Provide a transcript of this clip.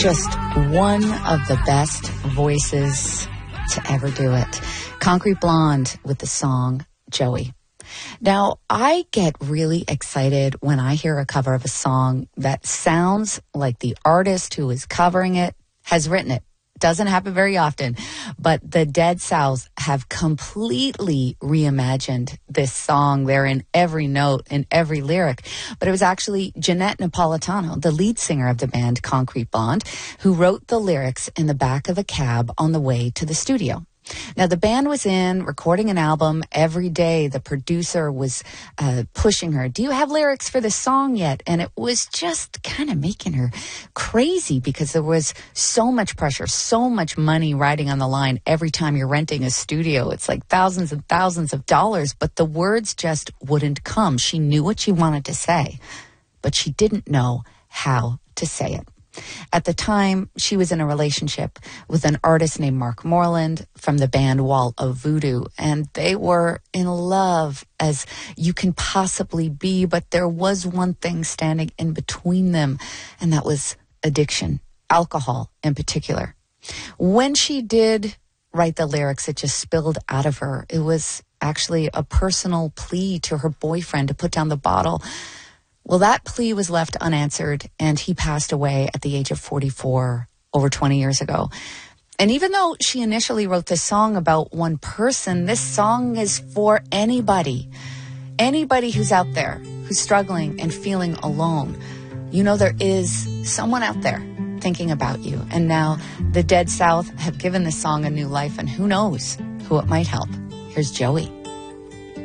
Just one of the best voices to ever do it. Concrete Blonde with the song Joey. Now, I get really excited when I hear a cover of a song that sounds like the artist who is covering it has written it. Doesn't happen very often, but the Dead South have completely reimagined this song. They're in every note, in every lyric. But it was actually Jeanette Napolitano, the lead singer of the band Concrete Blonde, who wrote the lyrics in the back of a cab on the way to the studio. Now, the band was in recording an album every day. The producer was pushing her, do you have lyrics for this song yet? And it was just kind of making her crazy because there was so much pressure, so much money riding on the line every time you're renting a studio. It's like thousands and thousands of dollars, but the words just wouldn't come. She knew what she wanted to say, but she didn't know how to say it. At the time, she was in a relationship with an artist named Mark Moreland from the band Wall of Voodoo, and they were in love as you can possibly be, but there was one thing standing in between them, and that was addiction, alcohol in particular. When she did write the lyrics, it just spilled out of her. It was actually a personal plea to her boyfriend to put down the bottle. Well, that plea was left unanswered, and he passed away at the age of 44 over 20 years ago. And even though she initially wrote this song about one person, this song is for anybody. Anybody who's out there, who's struggling and feeling alone. You know there is someone out there thinking about you. And now the Dead South have given this song a new life, and who knows who it might help. Here's Joey.